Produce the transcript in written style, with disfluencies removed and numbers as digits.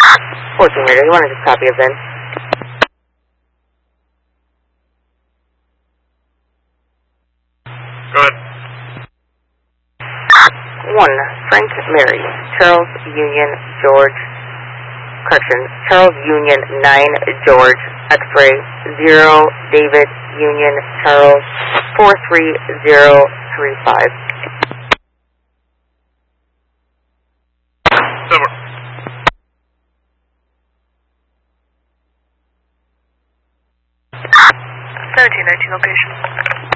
14 Radar, you want to just copy us in? Go ahead. 1, Frank Mary, Charles Union George, correction, Charles Union 9 George, X-ray 0 David Union Charles 43035. Silver. 1719 location.